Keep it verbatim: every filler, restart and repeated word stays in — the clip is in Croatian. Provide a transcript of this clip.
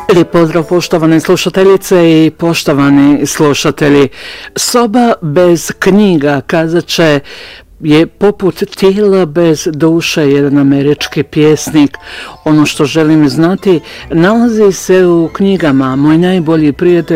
Lijep pozdrav poštovane slušateljice i poštovani slušatelji. Soba bez knjiga, kazat će, je poput tijela bez duše, jedan američki pjesnik. Ono što želim znati nalazi se u knjigama. Moj najbolji prijatelj